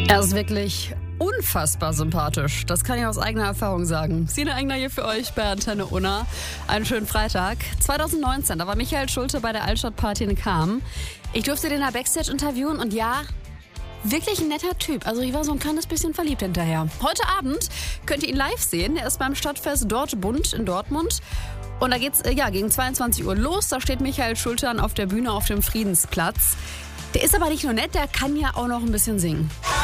Er ist wirklich unfassbar sympathisch. Das kann ich aus eigener Erfahrung sagen. Sina Engler hier für euch bei Antenne Unna. Einen schönen Freitag. 2019, da war Michael Schulte bei der Altstadtparty in Cham. Ich durfte den da Backstage interviewen und ja, wirklich ein netter Typ. Also ich war so ein kleines bisschen verliebt hinterher. Heute Abend könnt ihr ihn live sehen. Er ist beim Stadtfest Dortbund in Dortmund. Und da geht's gegen 22 Uhr los. Da steht Michael Schulte dann auf der Bühne auf dem Friedensplatz. Der ist aber nicht nur nett, der kann ja auch noch ein bisschen singen.